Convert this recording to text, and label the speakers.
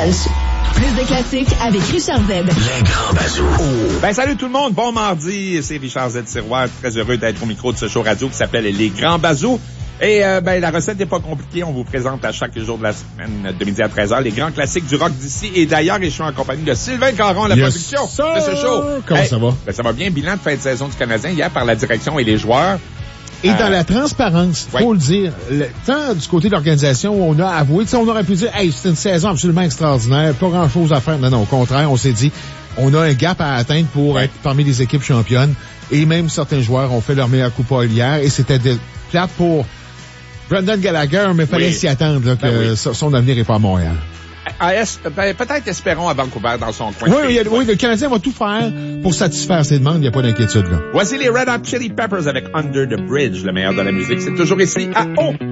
Speaker 1: Nostalgie. Plus de classiques avec Richard Z.
Speaker 2: Les Grands Bazous.
Speaker 3: Ben, salut tout le monde. Bon mardi. C'est Richard Z. Sirois. Très heureux d'être au micro de ce show radio qui s'appelle Les Grands Bazous. Et, la recette n'est pas compliquée. On vous présente à chaque jour de la semaine, de midi à 13h, les grands classiques du rock d'ici. Et d'ailleurs, je suis en compagnie de Sylvain Caron, la production de ce show.
Speaker 4: Comment ça va?
Speaker 3: Ben, ça va bien. Bilan de fin de saison du Canadien hier par la direction et les joueurs.
Speaker 4: Et dans la transparence, faut le dire, tant du côté de l'organisation, on a avoué, on aurait pu dire, hey, c'est une saison absolument extraordinaire, pas grand chose à faire. Non, au contraire, on s'est dit, on a un gap à atteindre pour être parmi les équipes championnes. Et même certains joueurs ont fait leur meilleur coup pas hier et c'était plate pour Brendan Gallagher, mais fallait s'y attendre, là, que son avenir est pas à Montréal.
Speaker 3: Peut-être espérons à Vancouver dans son coin.
Speaker 4: Oui, le Canadien va tout faire pour satisfaire ses demandes, il n'y a pas d'inquiétude, là.
Speaker 3: Voici les Red Hot Chili Peppers avec Under the Bridge, le meilleur de la musique. C'est toujours ici à O.